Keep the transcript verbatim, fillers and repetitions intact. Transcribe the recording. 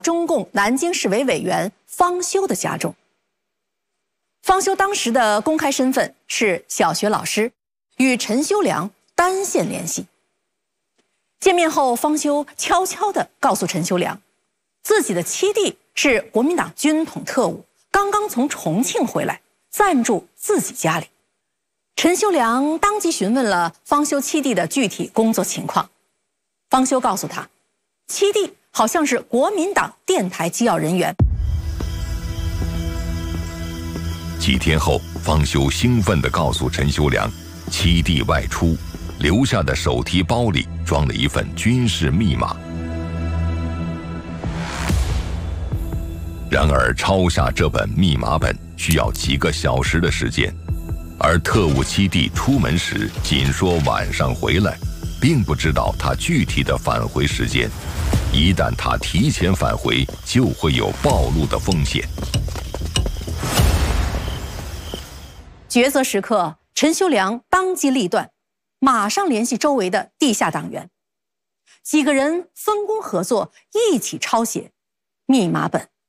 中共南京市委委员方修的家中。方修当时的公开身份是小学老师，与陈修良单线联系。见面后，方修悄悄地告诉陈修良，自己的七弟是国民党军统特务，刚刚从重庆回来，暂住自己家里。陈修良当即询问了方修七弟的具体工作情况。方修告诉他，七弟好像是国民党电台机要人员。 几天后，方修兴奋地告诉陈修良，七弟外出留下的手提包里装了一份军事密码。然而，抄下这本密码本需要几个小时的时间，而特务七弟出门时仅说晚上回来，并不知道他具体的返回时间。一旦他提前返回，就会有暴露的风险。 抉择时刻，陈修良当机立断，马上联系周围的地下党员，几个人分工合作，一起抄写密码本。